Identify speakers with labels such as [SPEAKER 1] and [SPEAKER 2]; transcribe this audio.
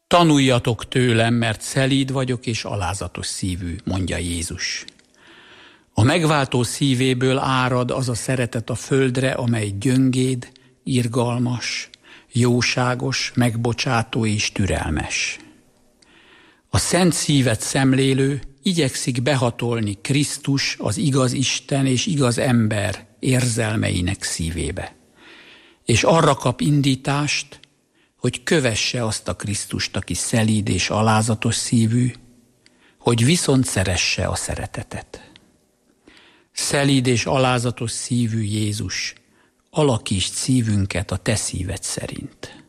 [SPEAKER 1] Tanuljatok tőlem, mert szelíd vagyok és alázatos szívű, mondja Jézus. A megváltó szívéből árad az a szeretet a földre, amely gyöngéd, irgalmas, jóságos, megbocsátó és türelmes. A szent szívet szemlélő igyekszik behatolni Krisztus, az igaz Isten és igaz ember érzelmeinek szívébe. És arra kap indítást, hogy kövesse azt a Krisztust, aki szelíd és alázatos szívű, hogy viszont szeresse a szeretetet. Szelíd és alázatos szívű Jézus, alakítsd szívünket a te szíved szerint.